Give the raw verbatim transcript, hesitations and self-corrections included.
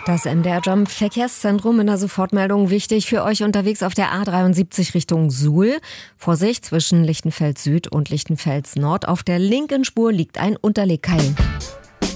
Das M D R Jump Verkehrszentrum in der Sofortmeldung wichtig für euch unterwegs auf der A dreiundsiebzig Richtung Suhl. Vorsicht zwischen Lichtenfels Süd und Lichtenfels Nord. Auf der linken Spur liegt ein Unterlegkeil.